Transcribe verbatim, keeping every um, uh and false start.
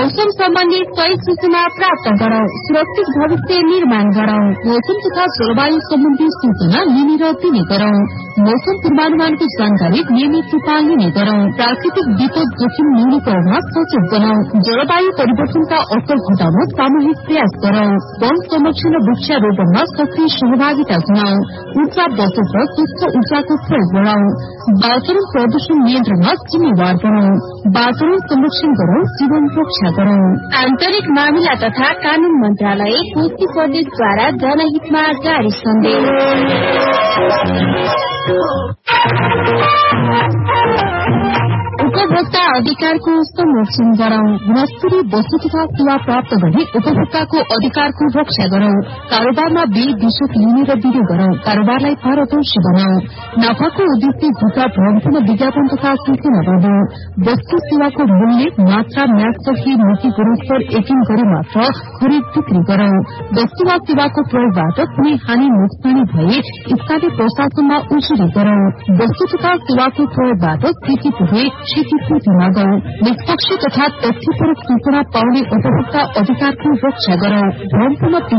मौसम सम्बन्धी सही सूचना प्राप्त गरौं, सुरक्षित भविष्य निर्माण गरौं। मौसम तथा जलवायु सम्बन्धी सूचना लिने र दिने गरौं। मौसम पूर्वानुमानको जानकारी नियमित रूपमा लिने गरौं। प्राकृतिक विपद जोखिम न्यूनीकरणमा सचेत बनाऊ। जलवायु परिवर्तनका असर घटाउन सामूहिक प्रयास गरौं। वन संरक्षण र वृक्षारोपणमा सक्रिय सहभागिता जनाऊ। ऊर्जा बचत र स्वच्छ ऊर्जाको प्रयोग गरौं। वातावरण प्रदूषण नियन्त्रणमा जिम्मेवार गरौं। वातावरण संरक्षण गरौं, जीवन रक्षा गरौं। आन्तरिक मामिला तथा कानून मन्त्रालय, कोशी प्रदेशद्वारा जनहितमा जारी सन्देश। उपभोक्ता अधिकारको संरक्षण गरौं। गुणस्तरीय वस्तु तथा सेवा प्राप्त गर्ने उपभोक्ताको अधिकारको रक्षा गरौं। कारोबारमा बिल विशुद्ध लिने र दिने गरौं। कारोबारलाई पारदर्शी बनाऊ। नाफाको उद्देश्य झुटा भ्रमपूर्ण विज्ञापन तथा सूचना गर्नु। वस्तु सेवाको मूल्य, मात्रा, म्यादसही नीति गुणस्तर यकिन गरी मात्र खरिद बिक्री गरौं। वस्तु वा सेवाको प्रयोगबाट कुनै हानि नोक्सानी भए स्थानीय प्रशासनमा उजुरी गरौं। वस्तु तथा सेवाको प्रयोगबाट क्षति पुगे क्षतिपूर्ति मागौं। निष्पक्ष तथा तथ्यपरक सूचना पाउने उपभोक्ता अधिकारको रक्षा गरौं। भ्रमपूर्ण